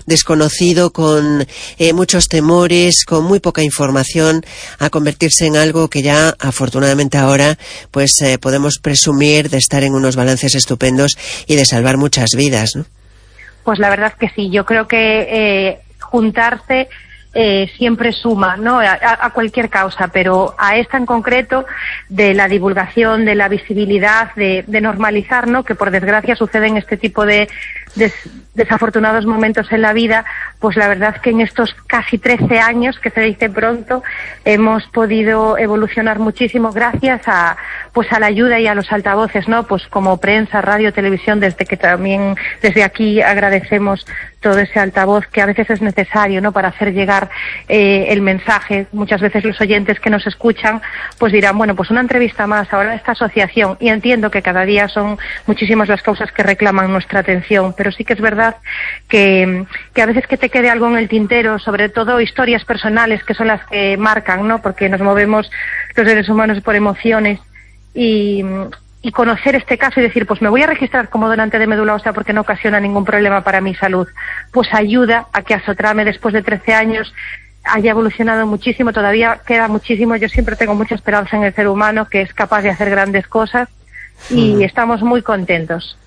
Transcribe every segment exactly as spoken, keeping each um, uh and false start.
desconocido, con eh, muchos temores, con muy poca información, a convertirse en algo que ya afortunadamente ahora pues eh, podemos presumir de estar en unos balances estupendos y de salvar muchas vidas, ¿no? Pues la verdad que sí, yo creo que eh, juntarse eh, siempre suma, ¿no? A, a cualquier causa, pero a esta en concreto, de la divulgación, de la visibilidad, de, de normalizar, ¿no? Que por desgracia suceden este tipo de des, desafortunados momentos en la vida, pues la verdad que en estos casi trece años, que se dice pronto, hemos podido evolucionar muchísimo gracias a pues a la ayuda y a los altavoces, ¿no? Pues como prensa, radio, televisión, desde que también desde aquí agradecemos todo ese altavoz que a veces es necesario, ¿no? Para hacer llegar eh, el mensaje. Muchas veces los oyentes que nos escuchan pues dirán, bueno, pues una entrevista más ahora de esta asociación, y entiendo que cada día son muchísimas las causas que reclaman nuestra atención, pero sí que es verdad que, que a veces que te quede algo en el tintero, sobre todo historias personales que son las que marcan, ¿no? Porque nos movemos los seres humanos por emociones, y, y conocer este caso y decir, pues me voy a registrar como donante de médula ósea porque no ocasiona ningún problema para mi salud, pues ayuda a que Asotrame, después de trece años, haya evolucionado muchísimo. Todavía queda muchísimo. Yo siempre tengo mucha esperanza en el ser humano, que es capaz de hacer grandes cosas, y mm. estamos muy contentos.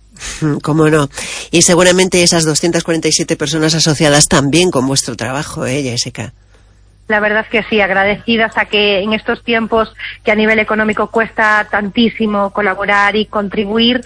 Cómo no. Y seguramente esas doscientas cuarenta y siete personas asociadas también con vuestro trabajo, ¿eh, Jessica? La verdad es que sí, agradecidas a que en estos tiempos que a nivel económico cuesta tantísimo colaborar y contribuir,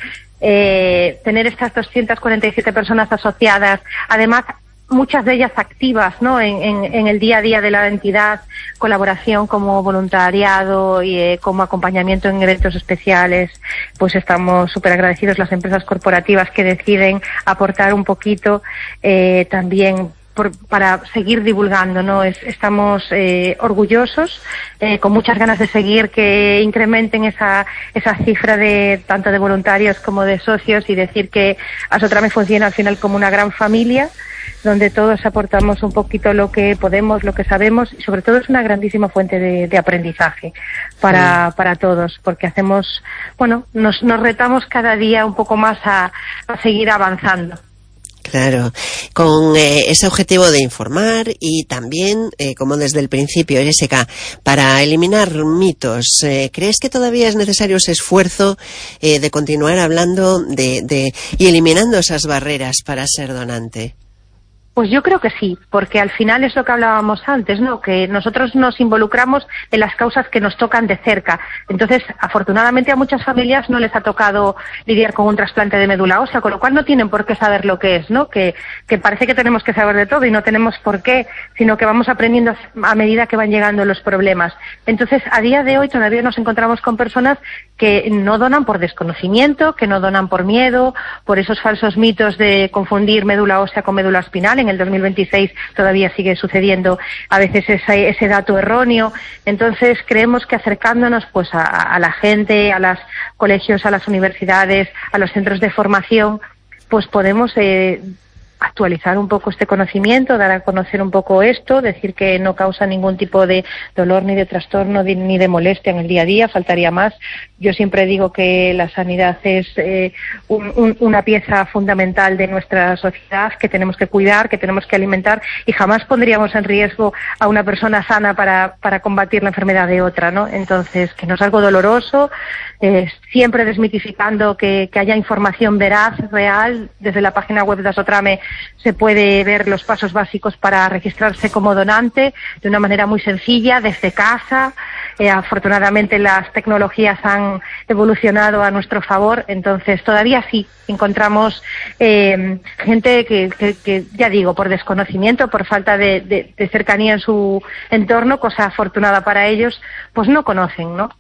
eh, tener estas doscientas cuarenta y siete personas asociadas, además muchas de ellas activas, ¿no? En, en, en el día a día de la entidad, colaboración como voluntariado y eh, como acompañamiento en eventos especiales, pues estamos súper agradecidos. Las empresas corporativas que deciden aportar un poquito, eh, también Por, para seguir divulgando, ¿no? Es, estamos eh, orgullosos, eh, con muchas ganas de seguir que incrementen esa esa cifra de tanto de voluntarios como de socios, y decir que Asotrame funciona al final como una gran familia, donde todos aportamos un poquito lo que podemos, lo que sabemos, y sobre todo es una grandísima fuente de, de aprendizaje para, sí. para todos, porque hacemos, bueno, nos, nos retamos cada día un poco más a, a seguir avanzando. Claro, con eh, ese objetivo de informar y también, eh, como desde el principio, Jessica, para eliminar mitos. Eh, ¿Crees que todavía es necesario ese esfuerzo eh, de continuar hablando de, de y eliminando esas barreras para ser donante? Pues yo creo que sí, porque al final es lo que hablábamos antes, ¿no? Que nosotros nos involucramos en las causas que nos tocan de cerca. Entonces, afortunadamente a muchas familias no les ha tocado lidiar con un trasplante de médula ósea, con lo cual no tienen por qué saber lo que es, ¿no? Que, que parece que tenemos que saber de todo y no tenemos por qué, sino que vamos aprendiendo a medida que van llegando los problemas. Entonces, a día de hoy todavía nos encontramos con personas que no donan por desconocimiento, que no donan por miedo, por esos falsos mitos de confundir médula ósea con médula espinal. En el dos mil veintiséis todavía sigue sucediendo a veces ese, ese dato erróneo. Entonces creemos que acercándonos pues a, a la gente, a los colegios, a las universidades, a los centros de formación, pues podemos eh, actualizar un poco este conocimiento, dar a conocer un poco esto, decir que no causa ningún tipo de dolor ni de trastorno ni de molestia en el día a día, faltaría más. Yo siempre digo que la sanidad es eh, un, un, una pieza fundamental de nuestra sociedad, que tenemos que cuidar, que tenemos que alimentar, y jamás pondríamos en riesgo a una persona sana para, para combatir la enfermedad de otra, ¿no? Entonces, que no es algo doloroso, eh, siempre desmitificando que, que haya información veraz, real. Desde la página web de Asotrame se puede ver los pasos básicos para registrarse como donante de una manera muy sencilla, desde casa. Eh, afortunadamente las tecnologías han evolucionado a nuestro favor, entonces todavía sí encontramos eh, gente que, que, que, ya digo, por desconocimiento, por falta de, de, de cercanía en su entorno, cosa afortunada para ellos, pues no conocen, ¿no?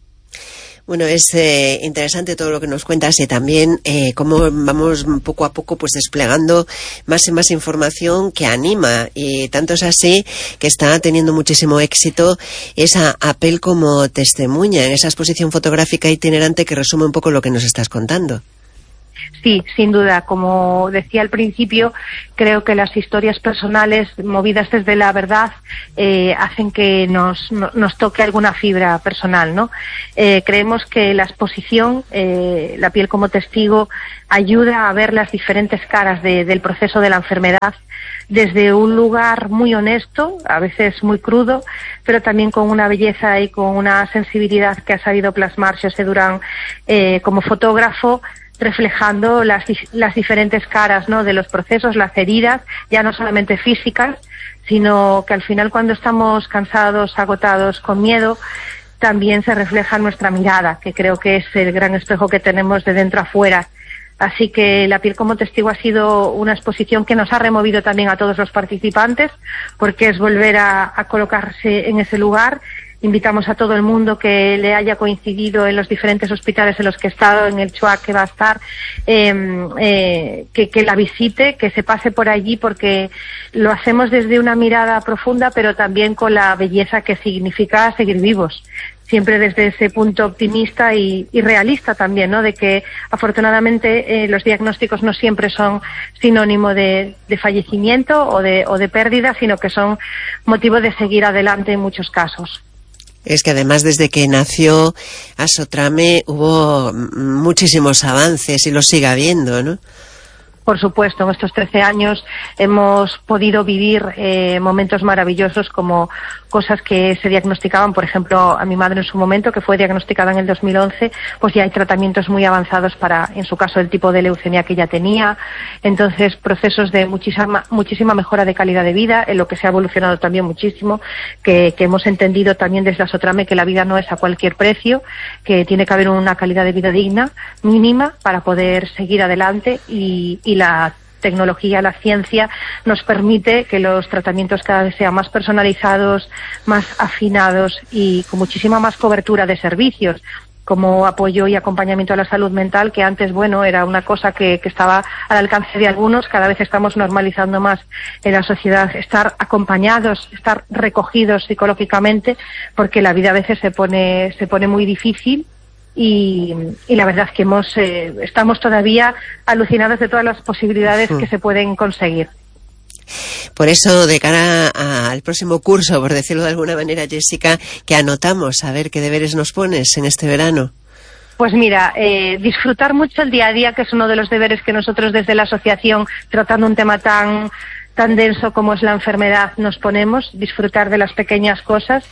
Bueno, es eh, interesante todo lo que nos cuentas, y también eh, cómo vamos poco a poco pues desplegando más y más información que anima, y tanto es así que está teniendo muchísimo éxito esa Apel como testemuña en esa exposición fotográfica itinerante que resume un poco lo que nos estás contando. Sí, sin duda. Como decía al principio, creo que las historias personales, movidas desde la verdad, eh, hacen que nos, no, nos toque alguna fibra personal, ¿no? Eh, creemos que la exposición, eh, la piel como testigo, ayuda a ver las diferentes caras de, del proceso de la enfermedad desde un lugar muy honesto, a veces muy crudo, pero también con una belleza y con una sensibilidad que ha sabido plasmar José Durán eh, como fotógrafo, reflejando las, las diferentes caras, ¿no?, de los procesos, las heridas, ya no solamente físicas, sino que al final, cuando estamos cansados, agotados, con miedo, también se refleja en nuestra mirada, que creo que es el gran espejo que tenemos de dentro a fuera. Así que la piel como testigo ha sido una exposición que nos ha removido también a todos los participantes, porque es volver a, a colocarse en ese lugar. Invitamos a todo el mundo que le haya coincidido en los diferentes hospitales en los que he estado, en el Chuac que va a estar, eh, eh, que, que la visite, que se pase por allí, porque lo hacemos desde una mirada profunda, pero también con la belleza que significa seguir vivos. Siempre desde ese punto optimista y, y realista también, ¿no?, de que afortunadamente eh, los diagnósticos no siempre son sinónimo de, de fallecimiento o de, o de pérdida, sino que son motivo de seguir adelante en muchos casos. Es que además, desde que nació Asotrame hubo muchísimos avances y los sigue habiendo, ¿no? Por supuesto, en estos trece años hemos podido vivir eh, momentos maravillosos, como cosas que se diagnosticaban. Por ejemplo, a mi madre en su momento, que fue diagnosticada en el dos mil once, pues ya hay tratamientos muy avanzados para, en su caso, el tipo de leucemia que ella tenía. Entonces, procesos de muchísima, muchísima mejora de calidad de vida, en lo que se ha evolucionado también muchísimo, que, que hemos entendido también desde Asotrame que la vida no es a cualquier precio, que tiene que haber una calidad de vida digna, mínima, para poder seguir adelante, y, y la tecnología, la ciencia nos permite que los tratamientos cada vez sean más personalizados, más afinados y con muchísima más cobertura de servicios, como apoyo y acompañamiento a la salud mental, que antes, bueno, era una cosa que, que estaba al alcance de algunos. Cada vez estamos normalizando más en la sociedad estar acompañados, estar recogidos psicológicamente, porque la vida a veces se pone, se pone muy difícil. Y, y la verdad es que hemos, eh, estamos todavía alucinados de todas las posibilidades que se pueden conseguir. Por eso, de cara a, al próximo curso, por decirlo de alguna manera, Jessica, ¿qué anotamos? A ver, ¿qué deberes nos pones en este verano? Pues mira, eh, disfrutar mucho el día a día, que es uno de los deberes que nosotros desde la asociación, tratando un tema tan, tan denso como es la enfermedad, nos ponemos. Disfrutar de las pequeñas cosas,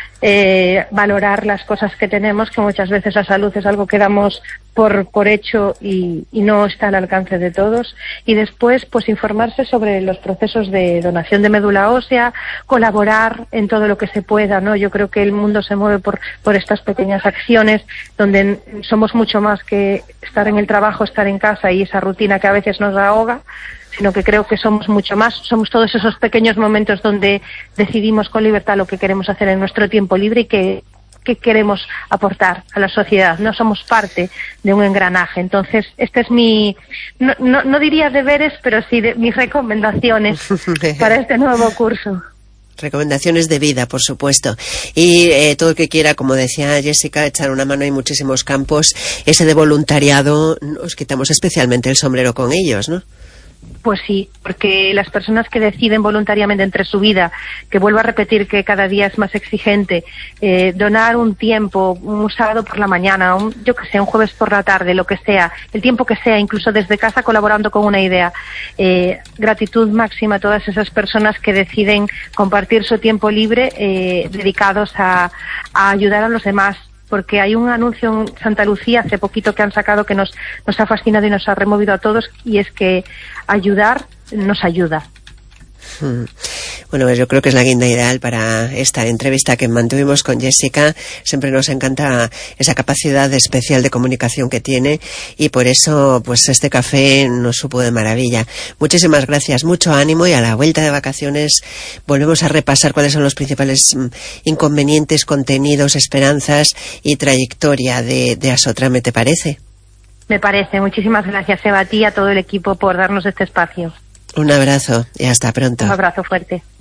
eh, valorar las cosas que tenemos, que muchas veces la salud es algo que damos por, por hecho y, y no está al alcance de todos. Y después, pues informarse sobre los procesos de donación de médula ósea, colaborar en todo lo que se pueda, ¿no? Yo creo que el mundo se mueve por, por estas pequeñas acciones, donde somos mucho más que estar en el trabajo, estar en casa y esa rutina que a veces nos ahoga, sino que creo que somos mucho más, somos todos esos pequeños momentos donde decidimos con libertad lo que queremos hacer en nuestro tiempo libre y que, que queremos aportar a la sociedad. No somos parte de un engranaje. Entonces, este es mi, no, no, no diría deberes, pero sí de, mis recomendaciones para este nuevo curso. Recomendaciones de vida, por supuesto. Y eh, todo el que quiera, como decía Jessica, echar una mano en muchísimos campos, ese de voluntariado, nos quitamos especialmente el sombrero con ellos, ¿no? Pues sí, porque las personas que deciden voluntariamente entre su vida, que vuelvo a repetir que cada día es más exigente, eh, donar un tiempo, un sábado por la mañana, un, yo que sé, un jueves por la tarde, lo que sea, el tiempo que sea, incluso desde casa colaborando con una idea. Eh, gratitud máxima a todas esas personas que deciden compartir su tiempo libre eh, dedicados a, a ayudar a los demás. Porque hay un anuncio en Santa Lucía hace poquito que han sacado que nos, nos ha fascinado y nos ha removido a todos, y es que ayudar nos ayuda. Bueno, pues yo creo que es la guinda ideal para esta entrevista que mantuvimos con Jessica. Siempre nos encanta esa capacidad especial de comunicación que tiene, y por eso pues este café nos supo de maravilla. Muchísimas gracias, mucho ánimo, y a la vuelta de vacaciones volvemos a repasar cuáles son los principales inconvenientes, contenidos, esperanzas y trayectoria de, de Asotrame, ¿te parece? Me parece. Muchísimas gracias, Eva, a ti y a todo el equipo por darnos este espacio. Un abrazo y hasta pronto. Un abrazo fuerte.